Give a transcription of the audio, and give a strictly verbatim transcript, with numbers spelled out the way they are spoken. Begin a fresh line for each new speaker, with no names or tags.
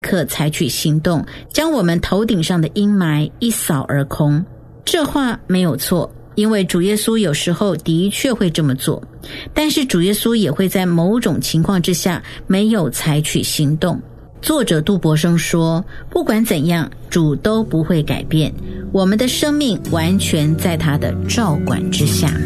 刻采取行动，将我们头顶上的阴霾一扫而空。这话没有错，因为主耶稣有时候的确会这么做，但是主耶稣也会在某种情况之下没有采取行动。作者杜柏生说，不管怎样，主都不会改变，我们的生命完全在他的照管之下。